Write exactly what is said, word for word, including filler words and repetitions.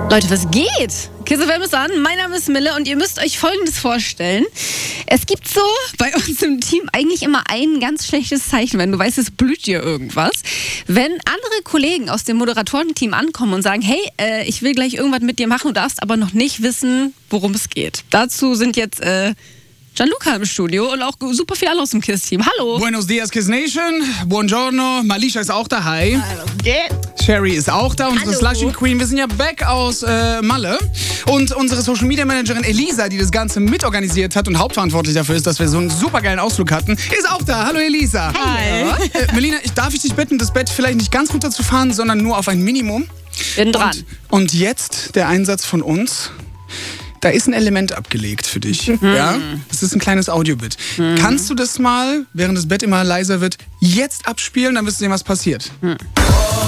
Leute, was geht? Kiss F M ist an, mein Name ist Mille und ihr müsst euch Folgendes vorstellen. Es gibt so bei uns im Team eigentlich immer ein ganz schlechtes Zeichen, wenn du weißt, es blüht dir irgendwas. Wenn andere Kollegen aus dem Moderatorenteam ankommen und sagen, hey, äh, ich will gleich irgendwas mit dir machen, du darfst aber noch nicht wissen, worum es geht. Dazu sind jetzt äh, Gianluca im Studio und auch super viel aus dem Kiss-Team. Hallo. Buenos dias, Kiss Nation. Buongiorno. Malisha ist auch da. Hi. Geht. Sherry ist auch da, unsere Hallo. Slushing Queen. Wir sind ja back aus äh, Malle. Und unsere Social Media Managerin Elisa, die das Ganze mitorganisiert hat und hauptverantwortlich dafür ist, dass wir so einen supergeilen Ausflug hatten, ist auch da. Hallo Elisa. Hi. Äh, Melina, ich darf ich dich bitten, das Bett vielleicht nicht ganz runterzufahren, sondern nur auf ein Minimum. Bin dran. Und, und jetzt der Einsatz von uns. Da ist ein Element abgelegt für dich. Mhm. Ja? Das ist ein kleines Audiobit. Mhm. Kannst du das mal, während das Bett immer leiser wird, jetzt abspielen, dann wirst du sehen, was passiert. Mhm.